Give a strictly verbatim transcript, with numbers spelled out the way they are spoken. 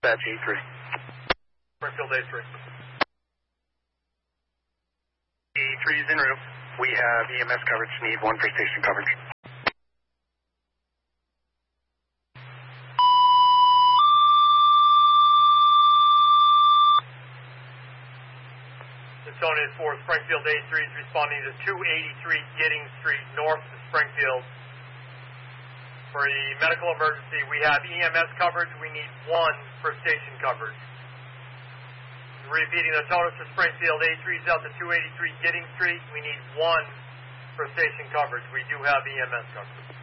Dispatch E three. Springfield A three. E three is en route. We have E M S coverage. Need one for station coverage. Newtonian four, Springfield A three is responding to two eighty-three Giddings Street, north of Springfield. For a medical emergency, we have E M S coverage. We need one for station coverage. Repeating the total for Springfield, A three is out to two eighty-three Giddings Street. We need one for station coverage. We do have E M S coverage.